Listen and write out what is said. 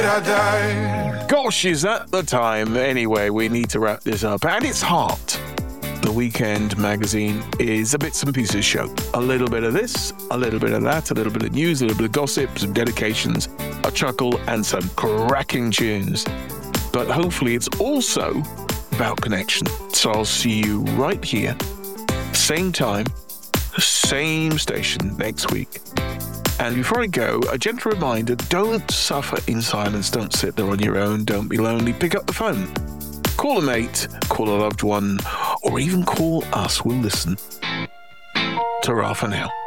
I die. Gosh, is that the time? Anyway, we need to wrap this up. And it's hot. The Weekend magazine is a bits and pieces show. A little bit of this, a little bit of that, a little bit of news, a little bit of gossip, some dedications, a chuckle, and some cracking tunes. But hopefully it's also about connection. So I'll see you right here, same time, same station next week. And before I go, a gentle reminder, don't suffer in silence. Don't sit there on your own. Don't be lonely. Pick up the phone. Call a mate, call a loved one, or even call us. We'll listen. Ta-ra for now.